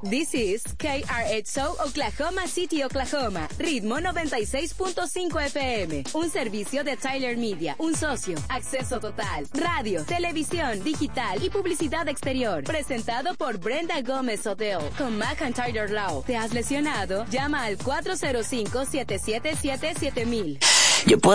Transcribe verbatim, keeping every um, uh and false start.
This is K R X O Oklahoma City, Oklahoma. Ritmo noventa y seis punto cinco F M. Un servicio de Tyler Media. Un socio. Acceso total. Radio, televisión, digital y publicidad exterior. Presentado por Brenda Gómez Hotel. Con McIntyre Law. ¿Te has lesionado? Llama al cuatro cero cinco, siete siete siete, siete mil. Yo puedo